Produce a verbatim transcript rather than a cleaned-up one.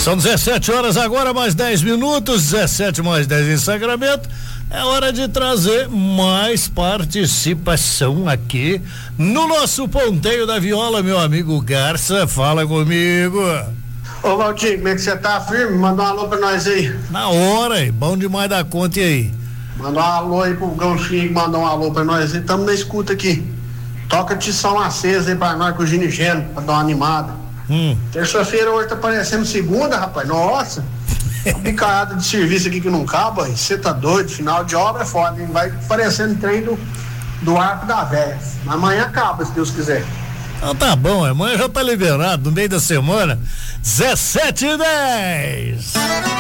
São dezessete horas agora, mais dez minutos, dezessete mais dez em Sacramento. É hora de trazer mais participação aqui no nosso ponteio da viola, meu amigo Garça. Fala comigo. Ô Valtinho, como é que você tá? Firme? Manda um alô pra nós aí. Na hora, aí, bom demais da conta e aí. Manda um alô aí pro Gauchinho que mandou um alô pra nós aí. Tamo na escuta aqui. Toca Tição Acesa aí pra nós com o Ginigeno, pra dar uma animada. Hum. Terça-feira hoje tá parecendo segunda, rapaz. Nossa. Uma bicada de serviço aqui que não acaba, você tá doido, final de obra é foda, hein? Vai parecendo trem do, do arco da velha. Amanhã acaba, se Deus quiser. Então tá bom, amanhã já tá liberado, no meio da semana, dezessete e dez.